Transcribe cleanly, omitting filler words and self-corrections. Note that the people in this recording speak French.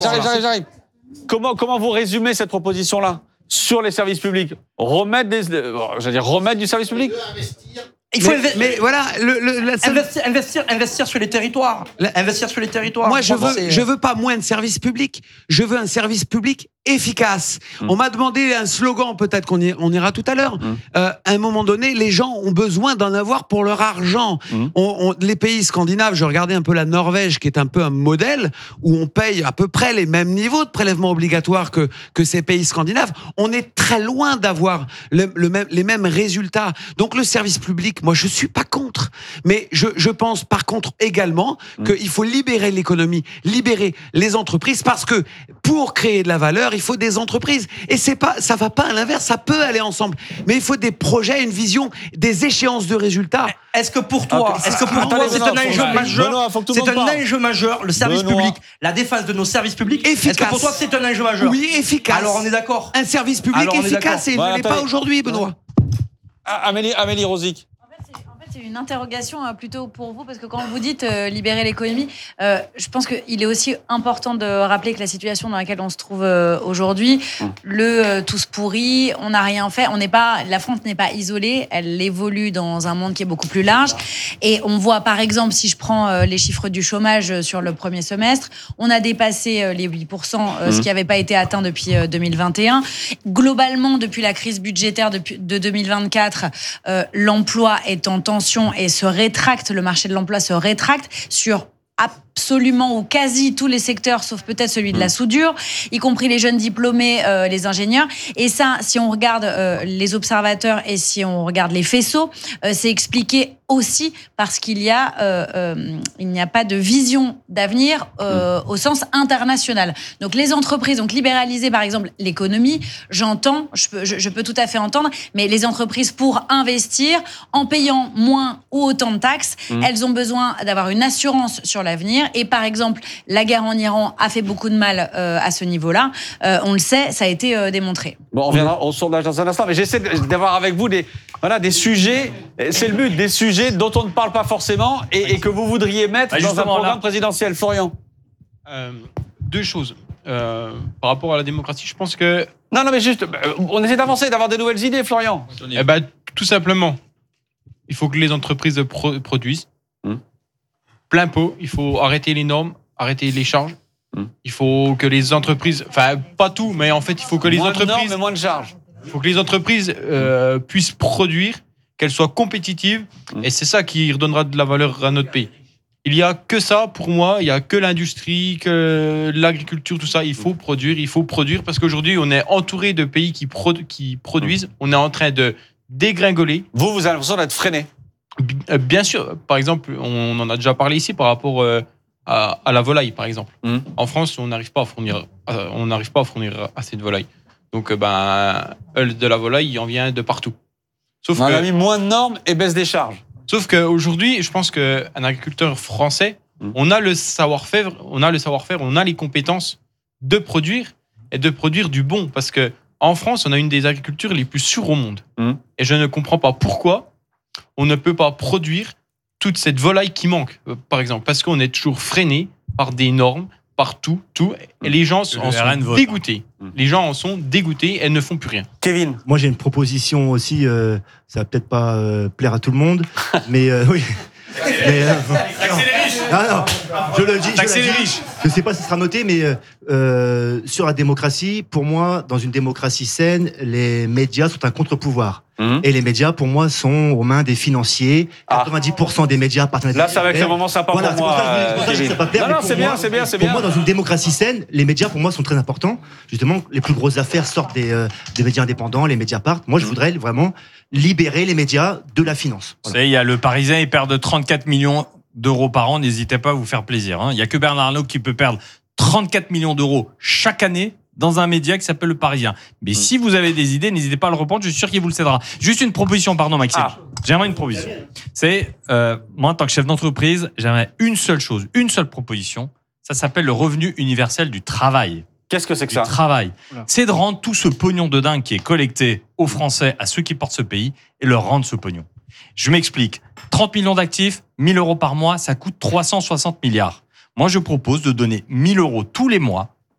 J'arrive. Comment vous résumez cette proposition-là sur les services publics? Remettre du service public? Il faut investir sur les territoires. Investir sur les territoires. Moi, je veux pas moins de services publics. Je veux un service public efficace. On m'a demandé un slogan, peut-être on ira tout à l'heure. À un moment donné, les gens ont besoin d'en avoir pour leur argent. Les pays scandinaves, je regardais un peu la Norvège, qui est un peu un modèle, où on paye à peu près les mêmes niveaux de prélèvements obligatoires que ces pays scandinaves. On est très loin d'avoir les mêmes résultats. Donc le service public, moi je suis pas contre. Mais je pense par contre également qu'il faut libérer l'économie, libérer les entreprises, parce que pour créer de la valeur, il faut des entreprises. Et ça va pas à l'inverse, ça peut aller ensemble. Mais il faut des projets, une vision, des échéances de résultats. Est-ce que pour toi, c'est un enjeu majeur? C'est un enjeu majeur, le service public, la défense de nos services publics. Efficace. Est-ce que pour toi c'est un enjeu majeur? Oui, efficace. Alors on est d'accord. Un service public efficace, et il ne l'est pas aujourd'hui, Benoît. Amélie Rosic. C'est une interrogation plutôt pour vous, parce que quand vous dites libérer l'économie, je pense qu'il est aussi important de rappeler que la situation dans laquelle on se trouve aujourd'hui, tous pourris, on n'a rien fait, la France n'est pas isolée, elle évolue dans un monde qui est beaucoup plus large. Et on voit par exemple, si je prends les chiffres du chômage sur le premier semestre, on a dépassé les 8%, ce qui n'avait pas été atteint depuis 2021. Globalement, depuis la crise budgétaire de 2024, l'emploi est en tension et le marché de l'emploi se rétracte sur absolument ou quasi tous les secteurs, sauf peut-être celui de la soudure, y compris les jeunes diplômés, les ingénieurs. Et ça, si on regarde les observateurs et si on regarde les faisceaux, c'est expliqué aussi parce qu'il n'y a pas de vision d'avenir au sens international. Donc les entreprises, libéraliser par exemple l'économie, j'entends, je peux tout à fait entendre, mais les entreprises, pour investir en payant moins ou autant de taxes, elles ont besoin d'avoir une assurance sur l'avenir. Et par exemple, la guerre en Iran a fait beaucoup de mal à ce niveau-là. On le sait, ça a été démontré. Bon, on reviendra au sondage dans un instant, mais j'essaie d'avoir avec vous des sujets, c'est le but, des sujets dont on ne parle pas forcément et que vous voudriez mettre dans un programme présidentiel. Florian. Deux choses. Par rapport à la démocratie, je pense que... Non, mais juste, on essaie d'avancer, d'avoir des nouvelles idées, Florian. Tout simplement, il faut que les entreprises produisent. Plein pot, il faut arrêter les normes, arrêter les charges. Il faut que les entreprises... Enfin, pas tout, mais en fait, il faut que les entreprises... Moins de normes, mais moins de charges. Il faut que les entreprises puissent produire, qu'elles soient compétitives, et c'est ça qui redonnera de la valeur à notre pays. Il n'y a que ça, pour moi, il n'y a que l'industrie, que l'agriculture, tout ça. Il faut produire, parce qu'aujourd'hui, on est entouré de pays qui produisent. On est en train de dégringoler. Vous avez l'impression d'être freiné. Bien sûr. Par exemple, on en a déjà parlé ici par rapport à la volaille, par exemple. En France, on n'arrive pas à fournir assez de volaille. Donc, de la volaille, il en vient de partout. On a mis moins de normes et baisse des charges. Sauf qu'aujourd'hui, je pense qu'un agriculteur français, on a le savoir-faire, on a les compétences de produire et de produire du bon. Parce qu'en France, on a une des agricultures les plus sûres au monde. Et je ne comprends pas pourquoi on ne peut pas produire toute cette volaille qui manque, par exemple. Parce qu'on est toujours freiné par des normes, par tout. Et les gens en sont dégoûtés. Les gens en sont dégoûtés et ne font plus rien. Kevin. Moi, j'ai une proposition aussi. Ça va peut-être pas plaire à tout le monde, mais oui. Taxer les riches. Non, je le dis. Taxer les riches. Je ne sais pas si ce sera noté, mais sur la démocratie, pour moi, dans une démocratie saine, les médias sont un contre-pouvoir. Et les médias, pour moi, sont aux mains des financiers. 90% des médias appartiennent à des Là, ça va être un moment sympa pour moi. C'est bien. Pour moi, dans une démocratie saine, les médias, pour moi, sont très importants. Justement, les plus grosses affaires sortent des médias indépendants, les médias partent. Moi, je voudrais vraiment libérer les médias de la finance. Vous savez, il y a le Parisien, il perd 34 millions d'euros par an. N'hésitez pas à vous faire plaisir. Il n'y a que Bernard Arnault qui peut perdre 34 millions d'euros chaque année dans un média qui s'appelle Le Parisien. Mais si vous avez des idées, n'hésitez pas à le reprendre, je suis sûr qu'il vous le cédera. Juste une proposition, pardon Maxime. J'aimerais une proposition. C'est, moi en tant que chef d'entreprise, j'aimerais une seule chose, une seule proposition. Ça s'appelle le revenu universel du travail. Qu'est-ce que c'est que ça ? Du travail. C'est de rendre tout ce pognon de dingue qui est collecté aux Français, à ceux qui portent ce pays, et leur rendre ce pognon. Je m'explique. 30 millions d'actifs, 1 000 euros par mois, ça coûte 360 milliards. Moi, je propose de donner 1 000 euros tous les mois